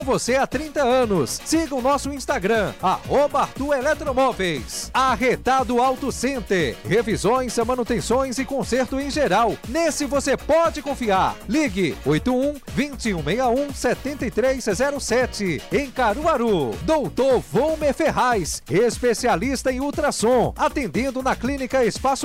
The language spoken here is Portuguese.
Você há 30 anos. Siga o nosso Instagram, @Arthur Eletromóveis. Arretado Auto Center. Revisões, manutenções e conserto em geral. Nesse você pode confiar. Ligue 81-2161-7307. Em Caruaru. Doutor Volmer Ferraz, especialista em ultrassom. Atendendo na Clínica Espaço